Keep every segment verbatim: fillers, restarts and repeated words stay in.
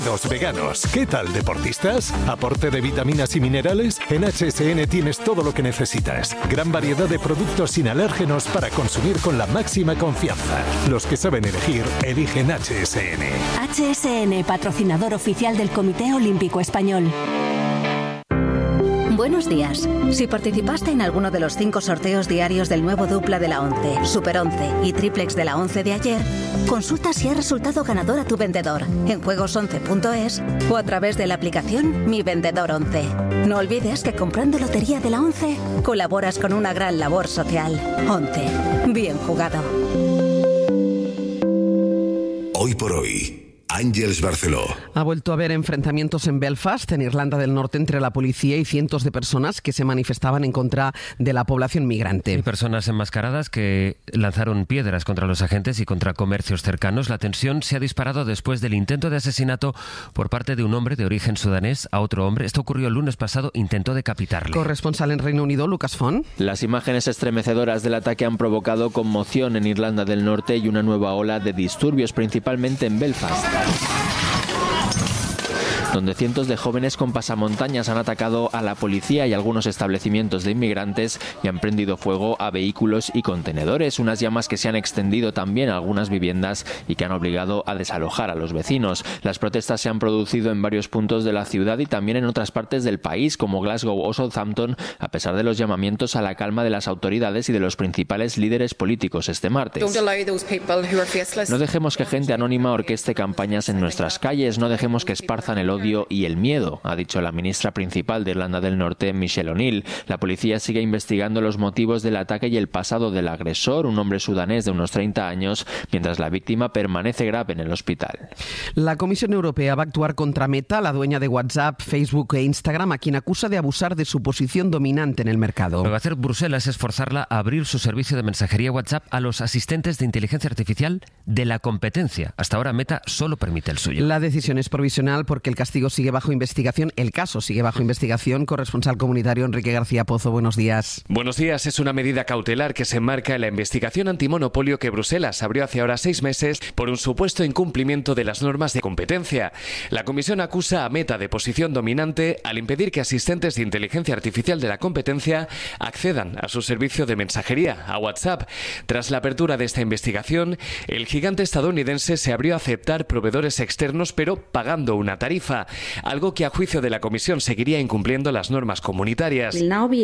Los veganos, ¿qué tal, deportistas? ¿Aporte de vitaminas y minerales? En H S N tienes todo lo que necesitas. Gran variedad de productos sin alérgenos para consumir con la máxima confianza. Los que saben elegir, eligen H S N. H S N, patrocinador oficial del Comité Olímpico Español. Buenos días. Si participaste en alguno de los cinco sorteos diarios del nuevo dupla de la once, Super once y triplex de la once de ayer, consulta si ha resultado ganador a tu vendedor en juegos once punto es o a través de la aplicación Mi Vendedor once. No olvides que comprando lotería de la once colaboras con una gran labor social. once. Bien jugado. Hoy por hoy, Àngels Barceló. Ha vuelto a haber enfrentamientos en Belfast, en Irlanda del Norte, entre la policía y cientos de personas que se manifestaban en contra de la población migrante. Y personas enmascaradas que lanzaron piedras contra los agentes y contra comercios cercanos. La tensión se ha disparado después del intento de asesinato por parte de un hombre de origen sudanés a otro hombre. Esto ocurrió el lunes pasado, intentó decapitarle. Corresponsal en Reino Unido, Lucas Font. Las imágenes estremecedoras del ataque han provocado conmoción en Irlanda del Norte y una nueva ola de disturbios, principalmente en Belfast, donde cientos de jóvenes con pasamontañas han atacado a la policía y algunos establecimientos de inmigrantes y han prendido fuego a vehículos y contenedores, unas llamas que se han extendido también a algunas viviendas y que han obligado a desalojar a los vecinos. Las protestas se han producido en varios puntos de la ciudad y también en otras partes del país, como Glasgow o Southampton, a pesar de los llamamientos a la calma de las autoridades y de los principales líderes políticos este martes. No dejemos que gente anónima orqueste campañas en nuestras calles, no dejemos que esparzan el odio y el miedo, ha dicho la ministra principal de Irlanda del Norte, Michelle O'Neill. La policía sigue investigando los motivos del ataque y el pasado del agresor, un hombre sudanés de unos treinta años, mientras la víctima permanece grave en el hospital. La Comisión Europea va a actuar contra Meta, la dueña de WhatsApp, Facebook e Instagram, a quien acusa de abusar de su posición dominante en el mercado. Lo que va a hacer Bruselas es forzarla a abrir su servicio de mensajería WhatsApp a los asistentes de inteligencia artificial de la competencia. Hasta ahora Meta solo permite el suyo. La decisión es provisional porque el castigo sigue bajo investigación. El caso sigue bajo investigación. Corresponsal comunitario Enrique García Pozo, buenos días. Buenos días. Es una medida cautelar que se enmarca en la investigación antimonopolio que Bruselas abrió hace ahora seis meses por un supuesto incumplimiento de las normas de competencia. La comisión acusa a Meta de posición dominante al impedir que asistentes de inteligencia artificial de la competencia accedan a su servicio de mensajería, a WhatsApp. Tras la apertura de esta investigación, el gigante estadounidense se abrió a aceptar proveedores externos, pero pagando una tarifa, algo que a juicio de la Comisión seguiría incumpliendo las normas comunitarias.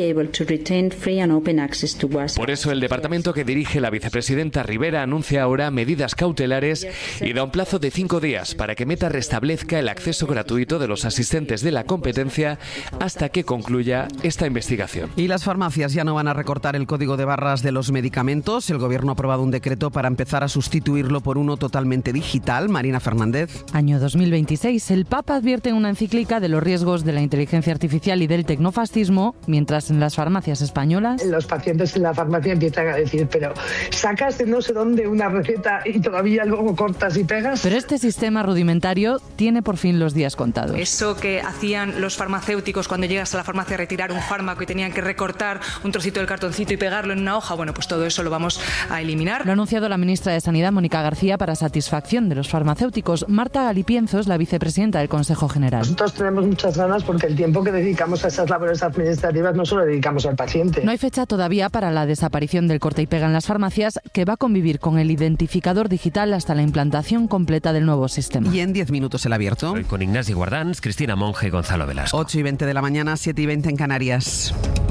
Por eso el departamento que dirige la vicepresidenta Rivera anuncia ahora medidas cautelares y da un plazo de cinco días para que Meta restablezca el acceso gratuito de los asistentes de la competencia hasta que concluya esta investigación. Y las farmacias ya no van a recortar el código de barras de los medicamentos. El Gobierno ha aprobado un decreto para empezar a sustituirlo por uno totalmente digital. Marina Fernández. Año dos mil veintiséis. El Papa advierte en una encíclica de los riesgos de la inteligencia artificial y del tecnofascismo, mientras en las farmacias españolas los pacientes en la farmacia empiezan a decir, pero sacas de no sé dónde una receta y todavía luego cortas y pegas. Pero este sistema rudimentario tiene por fin los días contados. Eso que hacían los farmacéuticos cuando llegas a la farmacia a retirar un fármaco y tenían que recortar un trocito del cartoncito y pegarlo en una hoja, bueno, pues todo eso lo vamos a eliminar. Lo ha anunciado la ministra de Sanidad, Mónica García, para satisfacción de los farmacéuticos. Marta Galipienzo es la vicepresidenta del Consejo General. Nosotros tenemos muchas ganas porque el tiempo que dedicamos a esas labores administrativas no solo dedicamos al paciente. No hay fecha todavía para la desaparición del corta y pega en las farmacias, que va a convivir con el identificador digital hasta la implantación completa del nuevo sistema. Y en diez minutos el abierto. Hoy con Ignacio Guardans, Cristina Monge y Gonzalo Velasco. ocho y veinte de la mañana, siete y veinte en Canarias.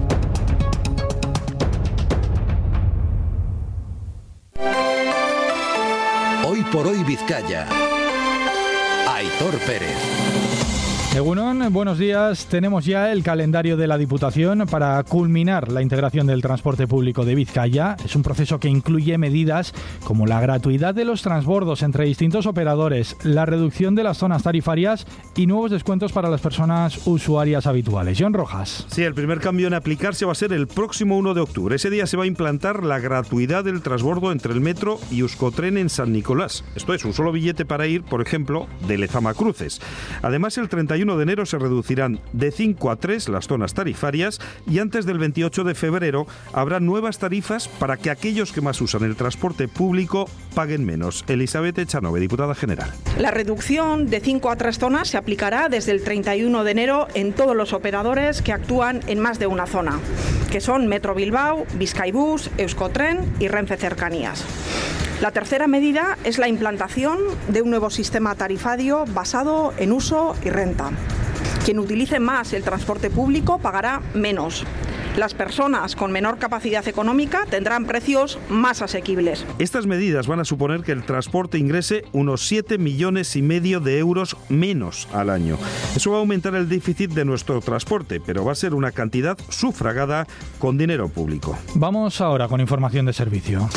Hoy por hoy Vizcaya. Aitor Pérez. Egunon, buenos días. Tenemos ya el calendario de la Diputación para culminar la integración del transporte público de Vizcaya. Es un proceso que incluye medidas como la gratuidad de los transbordos entre distintos operadores, la reducción de las zonas tarifarias y nuevos descuentos para las personas usuarias habituales. John Rojas. Sí, el primer cambio en aplicarse va a ser el próximo uno de octubre. Ese día se va a implantar la gratuidad del transbordo entre el metro y Euskotren en San Nicolás. Esto es, un solo billete para ir, por ejemplo, de Lezama a Cruces. Además, el treinta y uno uno de enero se reducirán de cinco a tres las zonas tarifarias y antes del veintiocho de febrero habrá nuevas tarifas para que aquellos que más usan el transporte público paguen menos. Elizabeth Echanove, diputada general. La reducción de cinco a tres zonas se aplicará desde el treinta y uno de enero en todos los operadores que actúan en más de una zona, que son Metro Bilbao, Bizkaibus, Euskotren y Renfe Cercanías. La tercera medida es la implantación de un nuevo sistema tarifario basado en uso y renta. Quien utilice más el transporte público pagará menos. Las personas con menor capacidad económica tendrán precios más asequibles. Estas medidas van a suponer que el transporte ingrese unos siete millones y medio de euros menos al año. Eso va a aumentar el déficit de nuestro transporte, pero va a ser una cantidad sufragada con dinero público. Vamos ahora con información de servicio.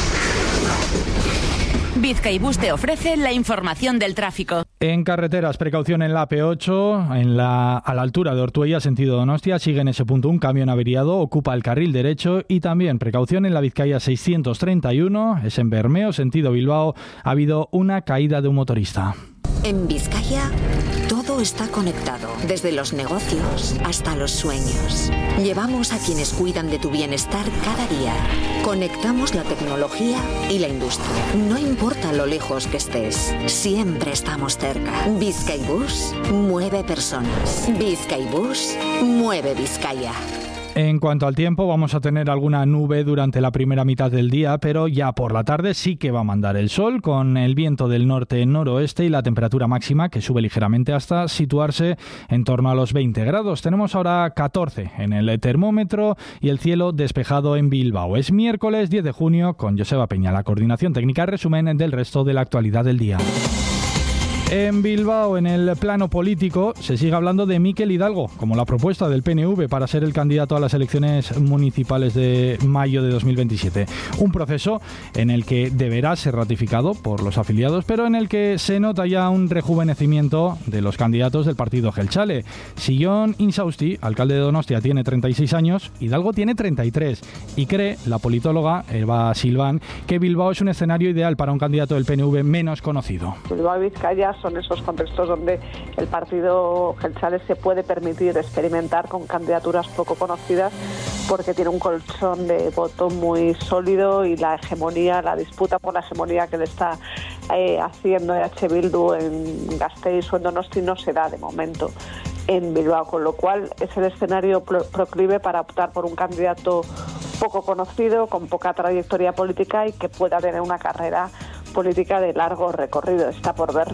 Bizkaibus te ofrece la información del tráfico. En carreteras, precaución en la A P ocho, en la, a la altura de Ortuella, sentido Donostia, sigue en ese punto un camión averiado, ocupa el carril derecho, y también precaución en la Vizcaya seiscientos treinta y uno, es en Bermeo, sentido Bilbao, ha habido una caída de un motorista. En Vizcaya todo está conectado, desde los negocios hasta los sueños. Llevamos a quienes cuidan de tu bienestar cada día. Conectamos la tecnología y la industria. No importa lo lejos que estés, siempre estamos cerca. Bizkaibus mueve personas. Bizkaibus mueve Vizcaya. En cuanto al tiempo, vamos a tener alguna nube durante la primera mitad del día, pero ya por la tarde sí que va a mandar el sol, con el viento del norte-noroeste y la temperatura máxima que sube ligeramente hasta situarse en torno a los veinte grados. Tenemos ahora catorce en el termómetro y el cielo despejado en Bilbao. Es miércoles diez de junio con Joseba Peña, la coordinación técnica, resumen del resto de la actualidad del día. En Bilbao, en el plano político, se sigue hablando de Mikel Hidalgo, como la propuesta del P N V para ser el candidato a las elecciones municipales de mayo de dos mil veintisiete. Un proceso en el que deberá ser ratificado por los afiliados, pero en el que se nota ya un rejuvenecimiento de los candidatos del partido Jeltzale. Sion Insausti, alcalde de Donostia, tiene treinta y seis años, Hidalgo tiene treinta y tres, y cree la politóloga Eva Silván que Bilbao es un escenario ideal para un candidato del P N V menos conocido. Bilbao y Vizcaya son esos contextos donde el partido Jeltzale se puede permitir experimentar con candidaturas poco conocidas porque tiene un colchón de voto muy sólido y la hegemonía, la disputa por la hegemonía que le está eh, haciendo E H Bildu en Gasteiz o en Donosti no se da de momento en Bilbao, con lo cual es el escenario pro- proclive para optar por un candidato poco conocido, con poca trayectoria política y que pueda tener una carrera política de largo recorrido. Está por ver.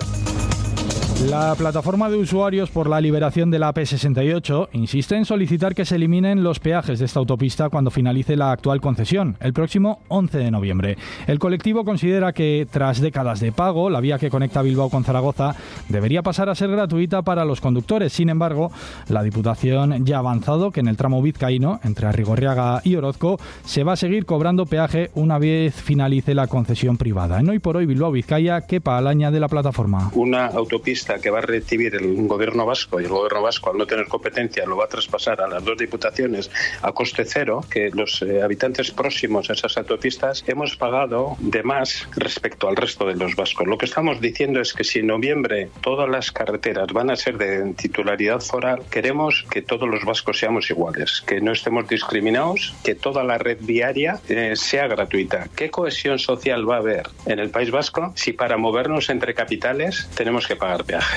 La plataforma de usuarios por la liberación de la A P sesenta y ocho insiste en solicitar que se eliminen los peajes de esta autopista cuando finalice la actual concesión, el próximo once de noviembre. El colectivo considera que, tras décadas de pago, la vía que conecta Bilbao con Zaragoza debería pasar a ser gratuita para los conductores. Sin embargo, la Diputación ya ha avanzado que en el tramo vizcaíno, entre Arrigorriaga y Orozco, se va a seguir cobrando peaje una vez finalice la concesión privada. En Hoy por Hoy Bilbao-Vizcaya, Kepa Alaña, de la plataforma. Una autopista que va a recibir el gobierno vasco, y el gobierno vasco, al no tener competencia, lo va a traspasar a las dos diputaciones a coste cero, que los eh, habitantes próximos a esas autopistas hemos pagado de más respecto al resto de los vascos. Lo que estamos diciendo es que si en noviembre todas las carreteras van a ser de titularidad foral, queremos que todos los vascos seamos iguales, que no estemos discriminados, que toda la red viaria eh, sea gratuita. ¿Qué cohesión social va a haber en el País Vasco si para movernos entre capitales tenemos que pagar peajes?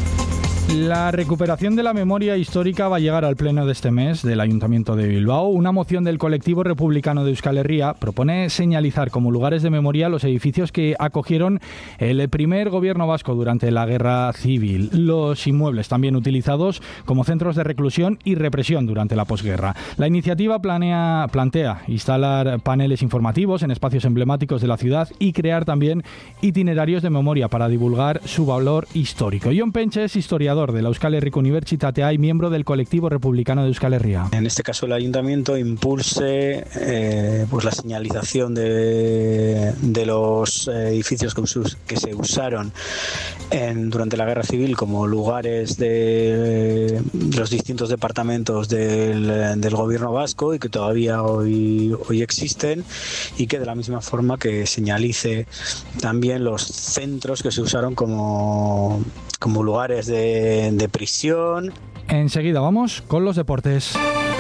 La recuperación de la memoria histórica va a llegar al pleno de este mes del Ayuntamiento de Bilbao. Una moción del colectivo republicano de Euskal Herria propone señalizar como lugares de memoria los edificios que acogieron el primer gobierno vasco durante la Guerra Civil, los inmuebles también utilizados como centros de reclusión y represión durante la posguerra. La iniciativa planea, plantea instalar paneles informativos en espacios emblemáticos de la ciudad y crear también itinerarios de memoria para divulgar su valor histórico. Jon Penches, historiador de la Euskal Herriko Unibertsitatea y miembro del colectivo republicano de Euskal Herria. En este caso el ayuntamiento impulse eh, pues la señalización de, de los edificios que se usaron en, durante la Guerra Civil como lugares de, de los distintos departamentos del, del gobierno vasco y que todavía hoy, hoy existen, y que de la misma forma que señalice también los centros que se usaron como, como lugares de de, de prisión. Enseguida vamos con los deportes.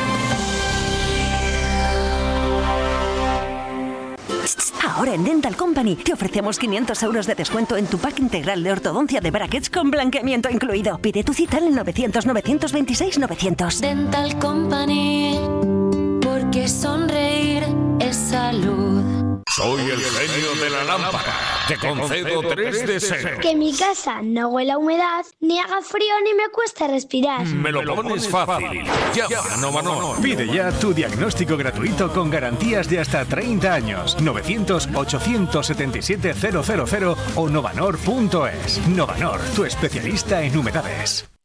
Ahora en Dental Company te ofrecemos quinientos euros de descuento en tu pack integral de ortodoncia de brackets con blanqueamiento incluido. Pide tu cita en el novecientos, novecientos veintiséis, novecientos. Dental Company, porque sonreír es salud. Soy el genio de la lámpara. Te concedo tres deseos. Que mi casa no huela a humedad, ni haga frío, ni me cueste respirar. Me lo pones fácil. Llama a Novanor. Pide ya tu diagnóstico gratuito con garantías de hasta treinta años. novecientos, ochocientos setenta y siete, cero cero cero o novanor punto es. Novanor, tu especialista en humedades.